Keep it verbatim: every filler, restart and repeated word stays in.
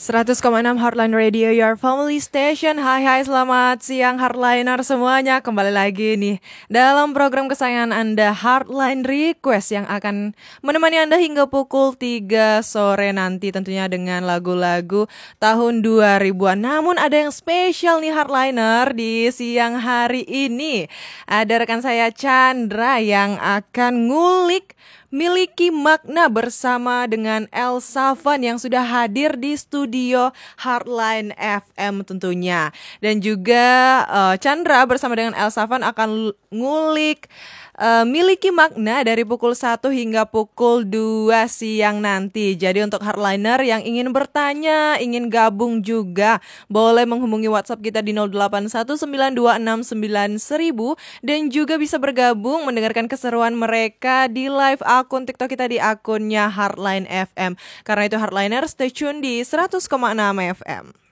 seratus koma enam Heartline Radio, your family station. Hai hai, selamat siang Heartliner semuanya. Kembali lagi nih dalam program kesayangan Anda, Heartline Request, yang akan menemani Anda hingga pukul tiga sore nanti, tentunya dengan lagu-lagu tahun dua ribuan. Namun ada yang spesial nih Heartliner di siang hari ini. Ada rekan saya Chandra yang akan ngulik Miliki Makna bersama dengan Elsavan yang sudah hadir di studio Heartline F M tentunya. Dan juga uh, Chandra bersama dengan Elsavan akan ngulik uh, Miliki Makna dari pukul satu hingga pukul dua siang nanti. Jadi untuk Heartliner yang ingin bertanya, ingin gabung juga, boleh menghubungi WhatsApp kita di nol delapan satu sembilan dua enam sembilan seribu. Dan juga bisa bergabung mendengarkan keseruan mereka di live akun TikTok kita di akunnya Heartline F M. Karena itu Heartliner, stay tune di seratus koma enam F M.